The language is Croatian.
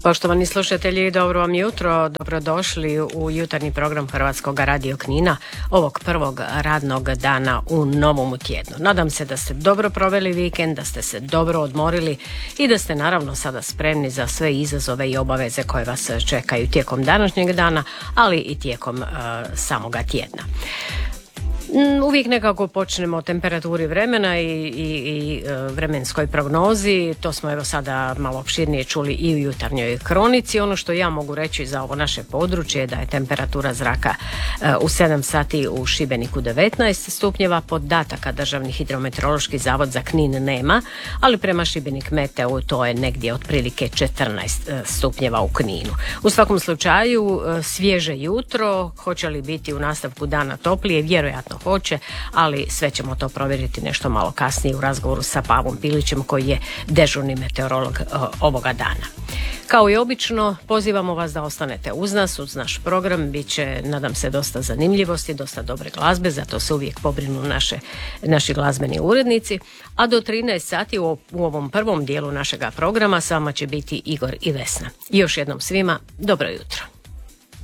Poštovani slušatelji, dobro vam jutro, dobrodošli u jutarnji program Hrvatskog radio Knina ovog prvog radnog dana u novom tjednu. Nadam se da ste dobro proveli vikend, da ste se dobro odmorili i da ste naravno sada spremni za sve izazove i obaveze koje vas čekaju tijekom današnjeg dana, ali i tijekom samoga tjedna. Uvijek nekako počnemo o temperaturi vremena i vremenskoj prognozi. To smo evo sada malo opširnije čuli i u jutarnjoj kronici. Ono što ja mogu reći za ovo naše područje je da je temperatura zraka u 7 sati u Šibeniku 19 stupnjeva. Podataka Državni hidrometeorološki zavod za Knin nema, ali prema Šibenik Meteo to je negdje otprilike 14 stupnjeva u Kninu. U svakom slučaju svježe jutro, hoće li biti u nastavku dana toplije, vjerojatno hoće, ali sve ćemo to provjeriti nešto malo kasnije u razgovoru sa Pavom Pilićem koji je dežurni meteorolog ovoga dana. Kao i obično, pozivamo vas da ostanete uz nas, uz naš program. Biće, nadam se, dosta zanimljivosti, dosta dobre glazbe, zato se uvijek pobrinu naši glazbeni urednici. A do 13 sati u ovom prvom dijelu našega programa s vama će biti Igor i Vesna. I još jednom svima, dobro jutro.